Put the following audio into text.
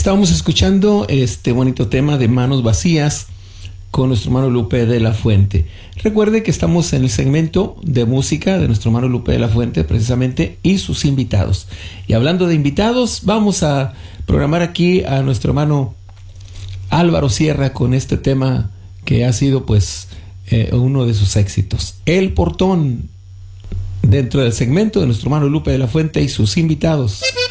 Estábamos escuchando este bonito tema de Manos Vacías con nuestro hermano Lupe de la Fuente. Recuerde que estamos en el segmento de música de nuestro hermano Lupe de la Fuente, precisamente, y sus invitados. Y hablando de invitados, vamos a programar aquí a nuestro hermano Álvaro Sierra con este tema que ha sido, pues, uno de sus éxitos. El Portón, dentro del segmento de nuestro hermano Lupe de la Fuente y sus invitados.